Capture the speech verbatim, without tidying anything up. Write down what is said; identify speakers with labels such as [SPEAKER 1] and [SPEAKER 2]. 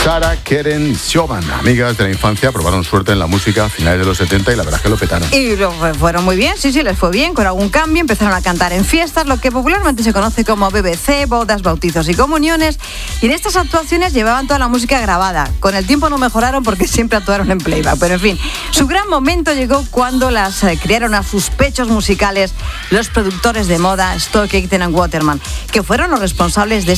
[SPEAKER 1] Sara, Keren y Siobhan, amigas de la infancia, probaron suerte en la música a finales de los setenta y la verdad es que lo petaron.
[SPEAKER 2] Y lo fueron muy bien, sí, sí, les fue bien, con algún cambio, empezaron a cantar en fiestas, lo que popularmente se conoce como B B C, bodas, bautizos y comuniones, y en estas actuaciones llevaban toda la música grabada. Con el tiempo no mejoraron porque siempre actuaron en playback, pero en fin, su gran momento llegó cuando las eh, criaron a sus pechos musicales los productores de moda Stock Aitken and Waterman, que fueron los responsables de